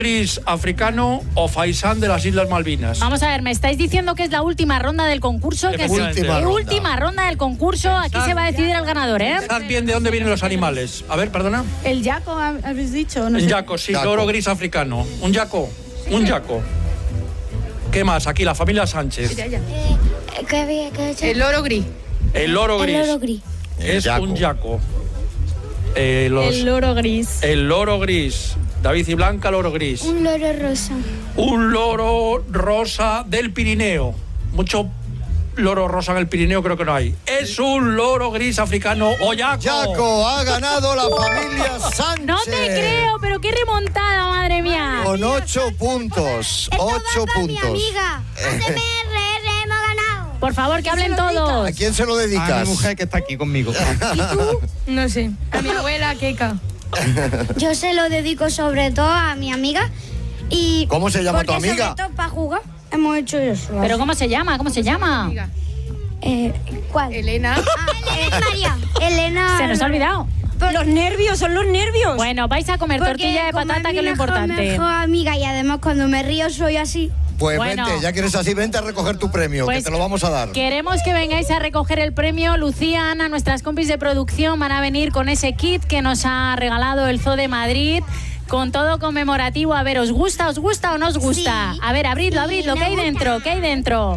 gris africano o faisán de las Islas Malvinas. Vamos a ver, me estáis diciendo que es la última ronda del concurso. Que es última ronda del concurso. Aquí se va a decidir el ganador, ¿eh? ¿Sabes bien de dónde vienen los animales? A ver, perdona. El yaco, habéis dicho. No Un sé. yaco, sí, loro gris africano. Un yaco, un yaco. ¿Qué más? Aquí la familia Sánchez. El loro gris. El loro gris. El loro gris. Es un yaco. El loro gris. El loro gris. David y Blanca, loro gris. Un loro rosa. Un loro rosa del Pirineo. Mucho loro rosa en el Pirineo creo que no hay. Es un loro gris africano o yaco. Yaco, ha ganado la familia Sánchez. No te creo, pero qué remontada, madre mía. Con 8 puntos. 8 puntos. Mi amiga. ASMR, hemos ganado. Por favor, que hablen todos. ¿A quién se lo dedicas? A mi mujer que está aquí conmigo. ¿Y tú? No sé. A mi abuela, Keka. Yo se lo dedico sobre todo a mi amiga. Y ¿Cómo se llama tu porque amiga? sobre todo para jugar hemos hecho eso. ¿Pero cómo se llama? ¿Cómo se llama? ¿Cuál? Elena. María. Elena. Se nos ha olvidado. Los nervios, son los nervios. Bueno, vais a comer tortilla de patata, que es lo importante. Mejor amiga y además cuando me río soy así. Pues bueno, vente, ya que eres así, vente a recoger tu premio, pues que te lo vamos a dar. Queremos que vengáis a recoger el premio. Lucía, Ana, nuestras compis de producción van a venir con ese kit que nos ha regalado el Zoo de Madrid, con todo conmemorativo. A ver, ¿os gusta o no os gusta? Sí. A ver, abridlo, ¿qué hay dentro? ¿Qué hay dentro?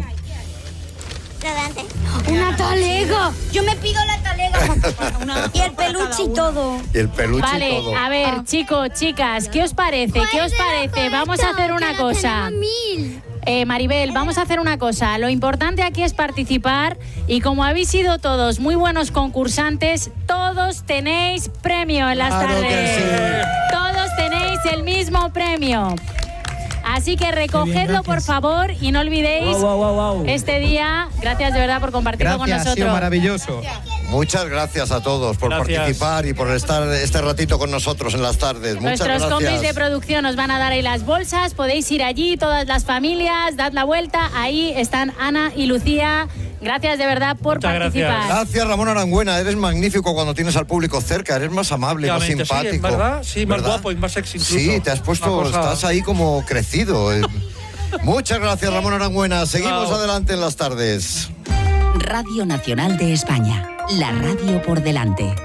Una talega. Yo me pido la talega. Y el peluche y todo. Y el peluche Vale, y todo. a ver, chicos, chicas, ¿qué os parece? ¿Qué os parece? Vamos a hacer una cosa. Maribel, vamos a hacer una cosa. Lo importante aquí es participar y como habéis sido todos muy buenos concursantes, todos tenéis premio en las Claro tardes. que sí. Todos tenéis el mismo premio. Así que recogedlo, por favor, y no olvidéis este día. Gracias de verdad por compartirlo con nosotros. Ha sido maravilloso. Muchas gracias a todos por participar y por estar este ratito con nosotros en las tardes. Muchas Nuestros compis de gracias. producción os van a dar ahí las bolsas. Podéis ir allí, todas las familias, dad la vuelta. Ahí están Ana y Lucía. Gracias de verdad por participar. Gracias, Ramón Arangüena. Eres magnífico cuando tienes al público cerca. Eres más amable, más Obviamente, simpático. sí, ¿verdad? Sí, más guapo y más sexy incluso. Sí, te has puesto, Una cosa- estás ahí como crecido. Muchas gracias, Ramón Arangüena. Seguimos adelante en las tardes. Radio Nacional de España. La radio por delante.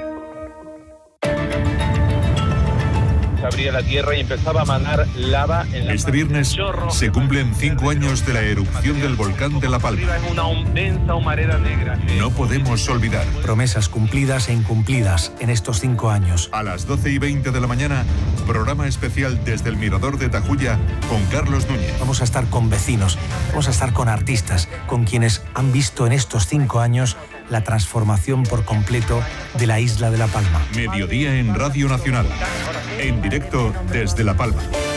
Se abría la tierra y empezaba a manar lava en la Este viernes se cumplen 5 años de la erupción del volcán de La Palma. en una densa humareda negra. No podemos olvidar. Promesas cumplidas e incumplidas en estos 5 años. A las 12:20 de la mañana, programa especial desde el Mirador de Tajuya con Carlos Núñez. Vamos a estar con vecinos, vamos a estar con artistas, con quienes han visto en estos 5 años la transformación por completo de la isla de La Palma. Mediodía en Radio Nacional. En directo desde La Palma.